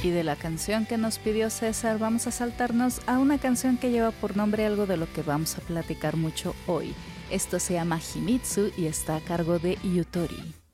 Y de la canción que nos pidió César, vamos a saltarnos a una canción que lleva por nombre algo de lo que vamos a platicar mucho hoy. Esto se llama Himitsu y está a cargo de Yutori.